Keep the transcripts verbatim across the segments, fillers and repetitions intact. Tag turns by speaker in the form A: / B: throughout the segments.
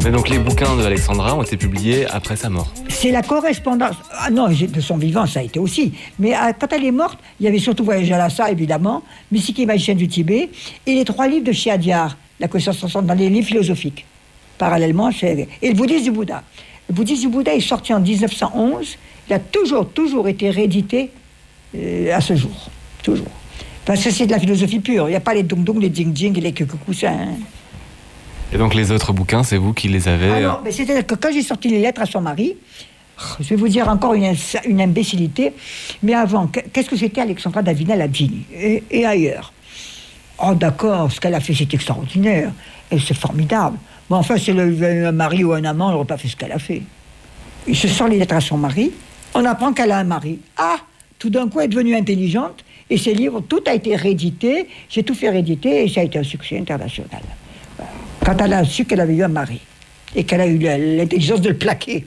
A: Mais donc les bouquins de Alexandra ont été publiés après sa mort.
B: C'est la correspondance. Ah non, de son vivant, ça a été aussi. Mais euh, quand elle est morte, il y avait surtout Voyage à Lhasa, évidemment, Mystique et magicienne du Tibet, et les trois livres de Chiadiar, la connaissance transcendante, dans les livres philosophiques. Parallèlement, c'est... Et le bouddhisme du Bouddha. Le bouddhisme du Bouddha est sorti en dix-neuf cent onze. Il a toujours, toujours été réédité euh, à ce jour. Toujours. Parce que c'est de la philosophie pure. Il n'y a pas les dong-dong, les ding-ding et les kukukusins. Hein.
A: Et donc les autres bouquins, c'est vous qui les avez...
B: Ah non, mais c'est-à-dire que quand j'ai sorti les lettres à son mari, je vais vous dire encore une, une imbécilité, mais avant, qu'est-ce que c'était Alexandra Davinel à Vigny et, et ailleurs? Oh d'accord, ce qu'elle a fait, c'est extraordinaire, et c'est formidable. Mais enfin, c'est le, un mari ou un amant, elle n'aurait pas fait ce qu'elle a fait. Il se sort les lettres à son mari, on apprend qu'elle a un mari. Ah, tout d'un coup, elle est devenue intelligente, et ses livres, tout a été réédité, j'ai tout fait rééditer, et ça a été un succès international. Quand elle a su qu'elle avait eu un mari, et qu'elle a eu l'intelligence de le plaquer.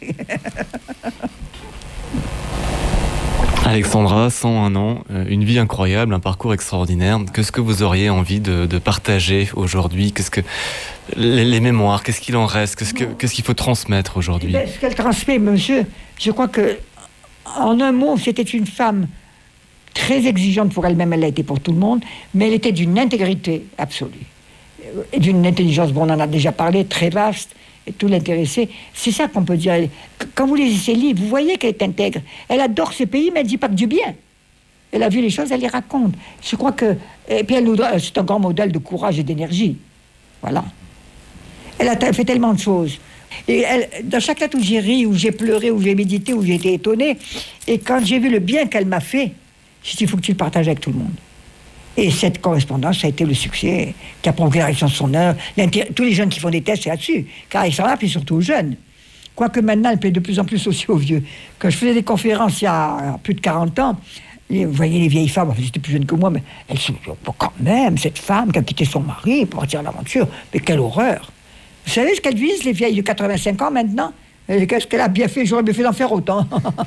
A: Alexandra, cent un ans, une vie incroyable, un parcours extraordinaire. Qu'est-ce que vous auriez envie de, de partager aujourd'hui? Qu'est-ce que les, les mémoires, qu'est-ce qu'il en reste? Qu'est-ce que, qu'est-ce qu'il faut transmettre aujourd'hui?
B: Ce qu'elle transmet, monsieur, je crois que, en un mot, c'était une femme très exigeante pour elle-même, elle l'a été pour tout le monde, mais elle était d'une intégrité absolue. Et d'une intelligence, bon, on en a déjà parlé, très vaste, et tout l'intéressait. C'est ça qu'on peut dire. Quand vous lisez ses livres, vous voyez qu'elle est intègre. Elle adore ce pays, mais elle ne dit pas que du bien. Elle a vu les choses, elle les raconte. Je crois que... Et puis elle nous doit, c'est un grand modèle de courage et d'énergie. Voilà. Elle a fait tellement de choses. Et elle, dans chaque lettre où j'ai ri, où j'ai pleuré, où j'ai médité, où j'ai été étonné, et quand j'ai vu le bien qu'elle m'a fait, j'ai dit, il faut que tu le partages avec tout le monde. Et cette correspondance, ça a été le succès qui a provoqué la réaction de son œuvre. Tous les jeunes qui font des tests, c'est là-dessus. Car Alexandra plaît surtout aux jeunes. Quoique maintenant, elle plaît de plus en plus aussi aux vieux. Quand je faisais des conférences il y a plus de quarante ans, vous voyez les vieilles femmes, elles étaient plus jeunes que moi, mais elles sont quand même, cette femme qui a quitté son mari pour partir à l'aventure. Mais quelle horreur! Vous savez ce qu'elles disent, les vieilles de quatre-vingt-cinq ans maintenant? Qu'est-ce qu'elle a bien fait? J'aurais bien fait d'en faire autant.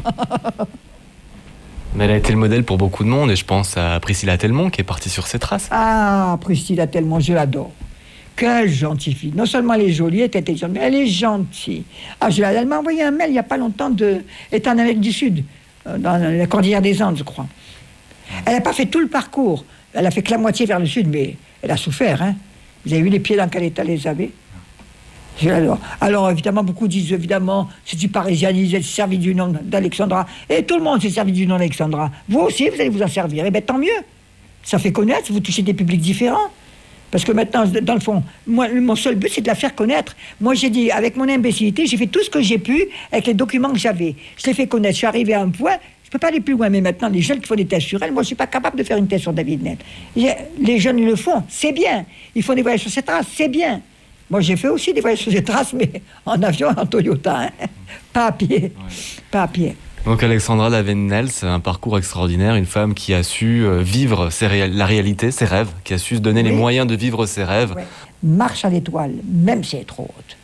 A: Mais elle a été le modèle pour beaucoup de monde, et je pense à Priscilla Telmont qui est partie sur ses traces.
B: Ah, Priscilla Telmont, je l'adore. Quelle gentille fille. Non seulement elle est jolie, elle est intelligente, mais elle est gentille. Ah, je elle m'a envoyé un mail il n'y a pas longtemps, de... elle est en Amérique du Sud, dans la Cordillère des Andes, je crois. Elle n'a pas fait tout le parcours. Elle a fait que la moitié vers le sud, mais elle a souffert. Hein. Vous avez vu les pieds dans quel état elle les avait? Je l'adore. Alors, évidemment, beaucoup disent, évidemment, c'est du parisianisme, elle s'est servi du nom d'Alexandra. Et tout le monde s'est servi du nom d'Alexandra. Vous aussi, vous allez vous en servir. Et bien, tant mieux. Ça fait connaître, vous touchez des publics différents. Parce que maintenant, dans le fond, moi, mon seul but, c'est de la faire connaître. Moi, j'ai dit, avec mon imbécilité, j'ai fait tout ce que j'ai pu avec les documents que j'avais. Je l'ai fait connaître. Je suis arrivé à un point, je ne peux pas aller plus loin. Mais maintenant, les jeunes qui font des tests sur elle, moi, je ne suis pas capable de faire une thèse sur David Nel. Les jeunes, ils le font, c'est bien. Ils font des voyages sur ses traces, c'est bien. Moi, j'ai fait aussi des voyages sur des traces, mais en avion, en Toyota, hein. Pas à pied, ouais. Pas à pied.
A: Donc Alexandra Davinel, c'est un parcours extraordinaire, une femme qui a su vivre ses ré- la réalité, ses rêves, qui a su se donner oui. les moyens de vivre ses rêves.
B: Ouais. Marche à l'étoile, même si elle est trop haute.